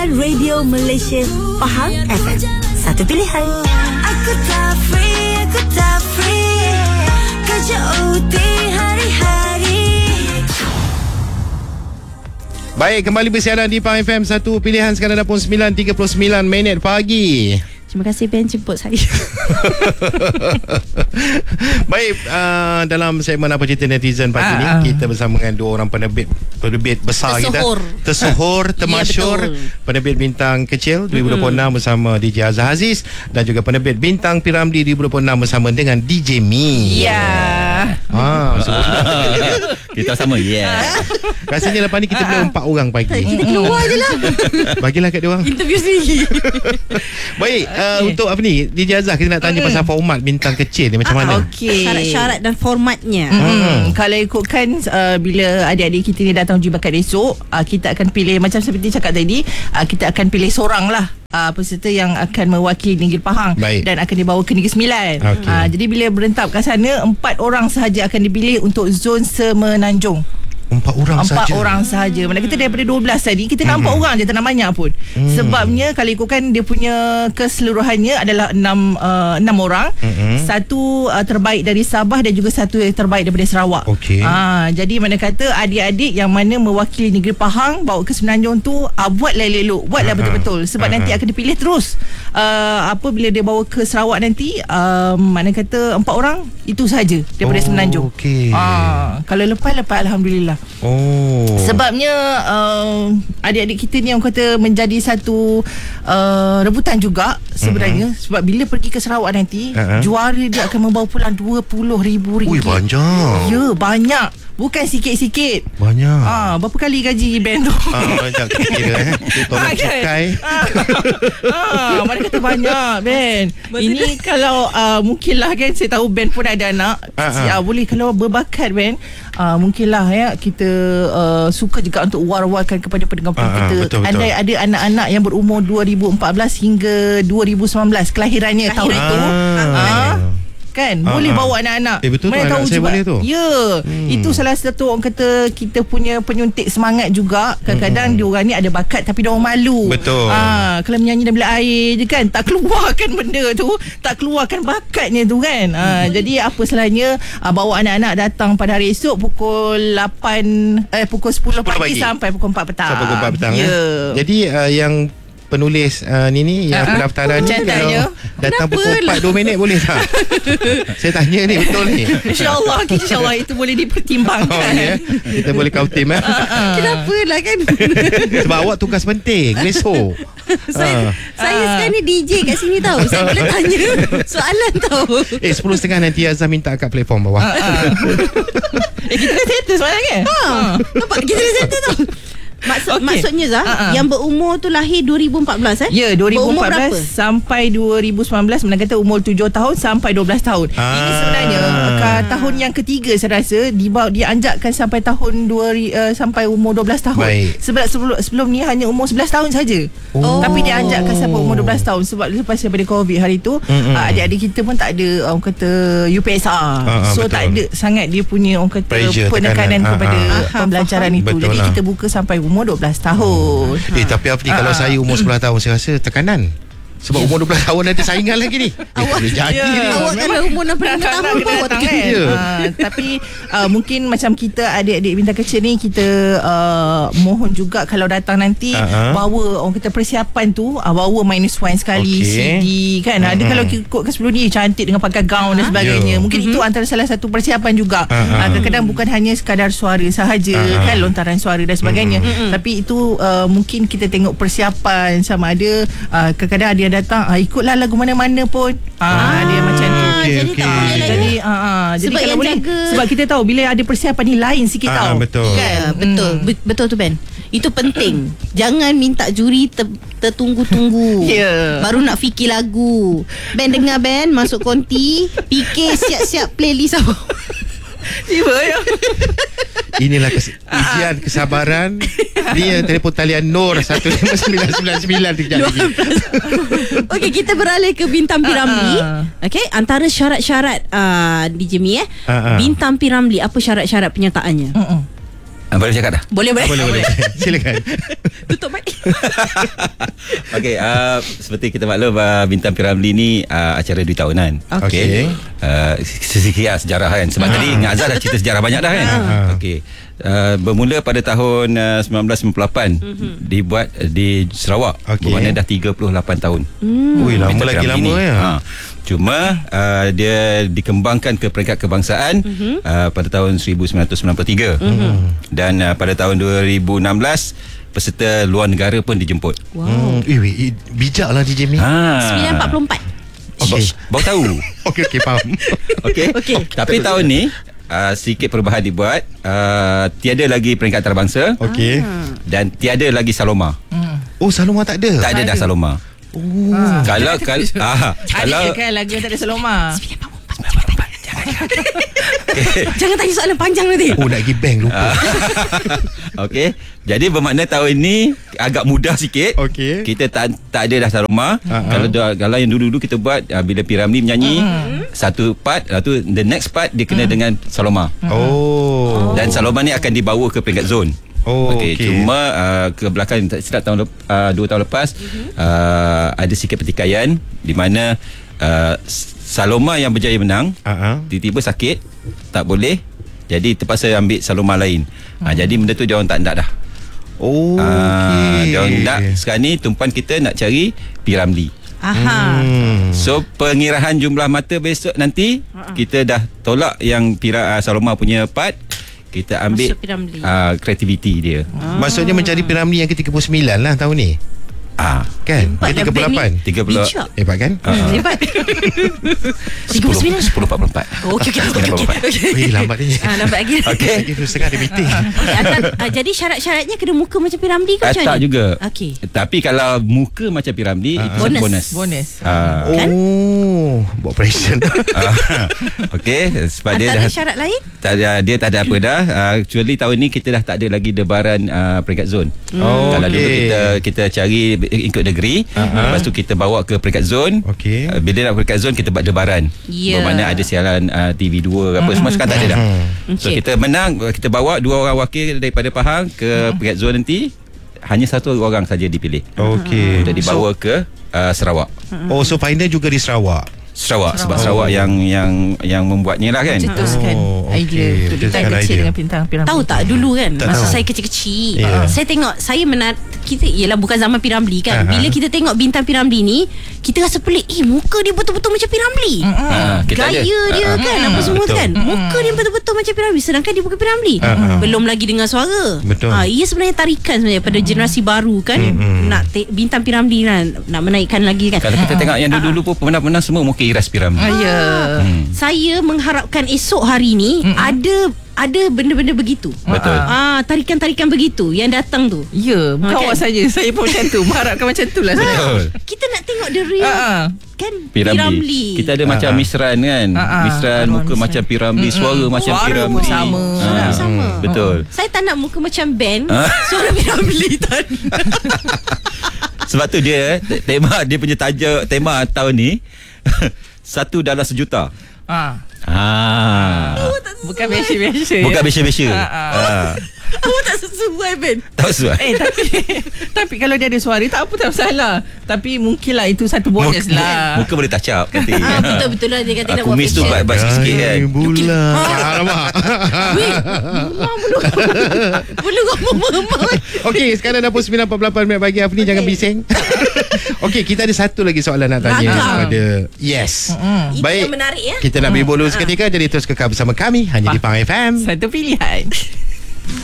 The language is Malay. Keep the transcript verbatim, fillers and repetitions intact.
Radio Malaysia Pahang F M. Satu pilihan. Aku tak free, aku tak free. Kerja O T hari-hari. Baik, kembali bersiaran di Pahang F M. Satu pilihan sekarang dah pukul sembilan tiga puluh sembilan minit pagi. Terima kasih Ben jemput saya. Baik, uh, dalam segmen Apa Cerita Netizen pagi ah, ni, kita bersama dengan dua orang penerbit penerbit besar Tersohor. kita. Tersohor, termasyur. Ya, penerbit bintang kecil dua ribu dua puluh enam hmm. bersama D J Azhar Aziz, dan juga penerbit bintang P Ramlee dua ribu dua puluh enam bersama dengan D J Mi. Ya. Ah, kita sama. Ya. Yeah. Rasanya lepas ni kita boleh empat orang pagi. Kita keluar je lah. Bagilah kat dia orang. Interview sendiri. Baik, uh, untuk apa ni, D J Azhar, kita nak tanya pasal format bintang kecil ni macam mana? Okey. Syarat-syarat dan formatnya. Hmm. Hmm. Kalau ikutkan uh, bila adik-adik kita ni datang uji bakat esok, uh, kita akan pilih macam seperti cakap tadi, uh, kita akan pilih seorang lah uh, peserta yang akan mewakili Negeri Pahang. Baik. Dan akan dibawa ke Negeri Sembilan. Okay. Uh, jadi bila berentap kat sana, empat orang sahaja akan dipilih untuk zon Semenanjung. Empat orang Empat saja. orang sahaja. Mana kita daripada dua belas tadi, kita nak empat orang je, tak nak banyak pun. Hmm. Sebabnya kalau ikutkan dia punya keseluruhannya adalah enam uh, enam orang. Hmm. Satu uh, terbaik dari Sabah dan juga satu yang terbaik daripada Sarawak. Okey. Ah, jadi mana kata adik-adik yang mana mewakili Negeri Pahang bawa ke Semenanjung tu, uh, buatlah elok-elok, buatlah Aha. betul-betul. Sebab Aha. nanti akan dipilih terus. Uh, apa bila dia bawa ke Sarawak nanti, uh, mana kata empat orang itu sahaja daripada Oh, Semenanjung. okey. Ah, kalau lepas-lepas alhamdulillah. Oh. Sebabnya uh, adik-adik kita ni orang kata menjadi satu uh, rebutan juga sebenarnya. Uh-huh. Sebab bila pergi ke Sarawak nanti, Uh-huh. juara dia akan membawa pulang dua puluh ribu Ui, ringgit. banyak. Ya, banyak. Bukan sikit-sikit. Banyak. Ah, berapa kali gaji band tu? Ah, banyak kira eh. Itu tolong Ah, kan? cukai. Ah, ah, mana kata banyak band. Ini kalau uh, mungkinlah kan, saya tahu band pun ada anak. Ah, Si, ah. uh, boleh kalau berbakat band, uh, mungkinlah ya kita uh, suka juga untuk war-warkan kepada pendengar-pendengar Ah, ah, kita. betul, betul. Andai ada anak-anak yang berumur dua ribu empat belas hingga dua ribu sembilan belas kelahirannya tahun Kelahiran. itu. Ah. Ah. Kan Ah, boleh ah. bawa anak-anak. Eh, betul tu, Mana anak tahu saya juga. boleh tu. Ya, Hmm. itu salah satu orang kata kita punya penyuntik semangat juga. Kadang-kadang hmm. diorang ni ada bakat tapi diorang malu. Betul. Ah, kalau menyanyi dalam bilik air je kan, tak keluarkan benda tu, tak keluarkan bakatnya tu kan. Ah, hmm. Jadi apa salahnya ah, bawa anak-anak datang pada hari esok pukul lapan eh pukul sepuluh pagi, pagi sampai pukul empat petang. Sampai pukul empat petang. Ya. Eh? Jadi uh, yang penulis uh, ni ni yang Uh-huh. pendaftaran ni Catanya. kalau datang Kenapa pukul empat dua minit boleh tak? Saya tanya ni betul ni. InsyaAllah, insyaAllah itu boleh dipertimbangkan. Oh, ya. Kita boleh kau tim eh. Kenapa lah kan? Sebab awak tugas penting besok. Saya, Ah. saya Ah. sekarang ni D J kat sini tahu. Saya boleh tanya soalan tahu. Eh sepuluh tiga puluh nanti Azhar minta kat platform bawah. Eh, kita dah settle sebenarnya. Ha, nampak kita dah settle tau. Maksud, Okey. Maksudnya Zah, Ha, ha. yang berumur tu lahir dua ribu empat belas eh? Ya, dua ribu Berumur empat belas berapa? sampai dua ribu sembilan belas, mana kata umur tujuh tahun sampai dua belas tahun. Ah. Ini sebenarnya uh, tahun yang ketiga saya rasa dibawa dianjakkan sampai tahun dua uh, sampai umur dua belas tahun. Baik. Sebab sebelum sebelum ni hanya umur sebelas tahun saja. Oh. Tapi dianjakkan sampai umur dua belas tahun sebab lepas daripada Covid hari tu, Mm-mm. uh, adik-adik kita pun tak ada orang kata U P S R. Ah, so betul. tak ada sangat dia punya orang kata Pressure, penekanan tekanan. kepada Ah, ah. pembelajaran Faham. itu. Betul Jadi lah. kita buka sampai umur dua belas tahun. Eh tapi apa ni kalau Ah. saya umur sebelas tahun saya rasa tekanan. Sebab umur dua belas tahun ada saingan lagi ni. Eh, Awak- boleh jadi Ya. ni. Awak kalau umur enam puluh Dah tahun nak pun kena awak datang tekan. kan. Ya. uh, Tapi uh, mungkin macam kita adik-adik bintang kecil ni, kita uh, mohon juga kalau datang nanti Uh-huh. bawa orang kata persiapan tu, uh, bawa minus one sekali, Okey. C D kan. Ada Uh-huh. kalau ikutkan sebelum ni cantik dengan pakai gaun dan sebagainya. Ya. Mungkin itu antara salah satu persiapan juga. Uh-huh. Uh, kadang-kadang bukan hanya sekadar suara sahaja Uh-huh. kan, lontaran suara dan sebagainya. Tapi itu uh, mungkin kita tengok persiapan sama ada uh, kadang-kadang ada yang datang uh, ikutlah lagu mana-mana pun. Ah, dia macam tu. Okey, jadi okey. tak boleh lah. Jadi uh, uh, jadi Sebab kalau yang boleh jaga- sebab kita tahu bila ada persiapan ni lain sikit Ah, tahu. betul. Ya, betul. Hmm. Be- betul tu Ben. Itu penting. Jangan minta juri ter- tertunggu-tunggu. Ya. Baru nak fikir lagu. Ben dengar Ben, masuk konti, fikir siap-siap playlist apa. Tiba ya. Inilah kes- ujian kesabaran. Dia telefon talian Nur satu lima sembilan sembilan sembilan kejap lagi. Okey, kita beralih ke Bintang P Ramlee. Ah, Okey, antara syarat-syarat uh, D J Mi eh. Ah, ah. Bintang P Ramlee, apa syarat-syarat penyertaannya? Mm-mm. Ah, boleh cakap dah? Boleh boleh. Boleh boleh. Silakan. Tutup mic. Okey, uh, seperti kita maklum uh, Bintang P. Ramlee ni uh, acara dua tahunan. Okey. Uh, sedikit lah sejarah kan. Sebab Ah. tadi Ngak Azhar dah cerita sejarah banyak dah kan. Ah. Okey. Uh, bermula pada tahun uh, sembilan belas sembilan puluh lapan mm-hmm. dibuat uh, di Sarawak. Okey. Bermakna dah tiga puluh lapan tahun. Hmm. Ui, lama Bintang P. lagi Ramlee lama ni. ya. Ha. Cuma uh, dia dikembangkan ke peringkat kebangsaan mm-hmm. uh, pada tahun seribu sembilan ratus sembilan puluh tiga. Mm-hmm. Dan uh, pada tahun dua ribu enam belas peserta luar negara pun dijemput. Wow. Hmm. Eh, weh, eh, bijak lah D J Mi. Ha. sembilan empat puluh empat. Okey. Baru tahu. Okey okey faham. Okey. Okey. Tapi tahun ni uh, sedikit perubahan dibuat. Uh, tiada lagi peringkat antarabangsa Okey. dan tiada lagi Saloma. Oh, Saloma tak ada. Tak ada dah Saloma. Oh. Ah. Kalau kalau ah, Ada kalau kan lagu yang tak ada Saloma. Jangan tanya soalan panjang nanti. Oh, nak pergi bank lupa. Okey. Jadi bermakna tahun ini agak mudah sikit. Okey. Kita tak tak ada dah Saloma. Uh-huh. Kalau dah- kalau yang dulu-dulu kita buat uh, bila P. Ramlee menyanyi satu part, lepas tu the next part dia kena dengan Saloma. Oh. Dan Saloma ni akan dibawa ke peringkat zon. Oh, Okey, okey. cuma uh, ke belakang tak silap tahun lep, uh, dua tahun lepas uh-huh. uh, ada sikit pertikaian di mana uh, Saloma yang berjaya menang Uh-huh. tiba-tiba sakit, tak boleh. Jadi terpaksa ambil Saloma lain. Uh, jadi benda tu dia orang tak nak dah. Oh, Ah, okey. dia orang nak sekarang ni tumpuan kita nak cari P. Ramlee. Aha. Hmm. So pengirahan jumlah mata besok nanti uh-huh. kita dah tolak yang P. uh, Saloma punya part. Kita ambil Masuk P. Ramlee. uh, kreativiti dia. Maksudnya mencari P. Ramlee yang ke tiga puluh sembilan lah tahun ni. Ah, Kan? Hebat Ke tiga puluh lapan. lah, tiga puluh Bijak. Hebat kan? uh, Hebat. tiga puluh sembilan. sepuluh empat puluh empat. Oh, okey okey okey okey. okey. Weh, lambat ni. Ah, nampak lagi. Okey. Lagi dua setengah ada meeting. Okey, atas- ah, jadi syarat-syaratnya kena muka macam P. Ramlee ke Uh, macam tak mana? juga. Okey. Tapi kalau muka macam P. Ramlee Ah, itu Bonus. bonus. Bonus. Ah, Kan? Oh, buat operation. ah, Okey, sebab dia Antara dah syarat lain? tak ada, dia tak ada apa dah. Uh, kecuali tahun ni kita dah tak ada lagi debaran uh, peringkat zon. Oh, Kalau dulu okey. kita kita cari ikut negeri, Uh-huh. lepas tu kita bawa ke peringkat zon. Okey. Uh, bila nak peringkat zon kita buat debaran. Ya. Bermakna ada siaran uh, T V dua apa semua sekarang tak ada dah. So Okey. kita menang, kita bawa dua orang wakil daripada Pahang ke peringkat zon nanti. Hanya satu orang saja dipilih Okey. untuk dibawa ke uh, Sarawak. Oh, so final juga di Sarawak. Sarawak sebab Sarawak yang yang yang membuatnya lah kan. Cetuskan Oh, okey. idea untuk Cetuskan kita kecil idea. dengan bintang P. Ramlee. Tahu tak dulu kan Tak masa tahu. saya kecil-kecil Ya. saya tengok saya menar kita ialah bukan zaman P. Ramlee kan. Aha. Bila kita tengok bintang P. Ramlee ni kita rasa pelik. Eh muka dia betul-betul macam P. Ramlee. Ah, kita Gaya ada. dia Ah, kan apa semua betul. kan. Muka dia betul-betul macam P. Ramlee sedangkan dia bukan P. Ramlee. Ah, ah. Belum lagi dengar suara. Betul. Ah, ia sebenarnya tarikan sebenarnya pada generasi baru kan nak te- bintang P. Ramlee kan nak menaikkan lagi kan. Kalau kita tengok yang dulu-dulu pun pernah-pernah semua muka iras P. Ramlee. Ah, ya. Hmm. Saya mengharapkan esok hari ni ada ada benda-benda begitu. Betul. Ah, tarikan-tarikan begitu yang datang tu. Ya, bukan Ah, kan? awak saja. Saya pun macam tu. Mengharapkan macam tu lah saya. Betul. Kita nak tengok the real Ah, ah. kan P. Ramlee. Kita ada macam Ah, ah. Misran kan. Ah, ah. Misran Ah, muka Misran. macam P. Ramlee, suara macam P. Suara pun Ramlee. sama. Suara Ah, sama. Betul. Saya tak nak muka macam band. Ah. Suara P. Ramlee tak nak. Sebab tu dia te- tema dia punya tajuk tema tahun ni satu dalam sejuta. Ah. Ah. Bukan biasa-biasa. Bukan biasa-biasa. Ah, ah. Ah. Awak tak sesuai band. Tak sesuai. Eh tapi tapi kalau dia ada suara tak apa, tak masalah. Tapi mungkinlah itu satu bonus Muka- lah. Muka boleh touch up nanti. Ah, betul-betul lah dia kata nak buat Kumis tu fashion. buat sikit-sikit kan. Ay, bulan. Alamak. Weh, memang belum. Belum ngomong-ngomong. Okey, sekarang dah pukul sembilan empat puluh lapan minit pagi. Afni, jangan bising. Okey, kita ada satu lagi soalan nak tanya Ragam. kepada Yes. Itu Baik. yang menarik ya. Kita nak berbolu seketika, jadi terus kekal bersama kami hanya di Pang F M. Satu pilihan.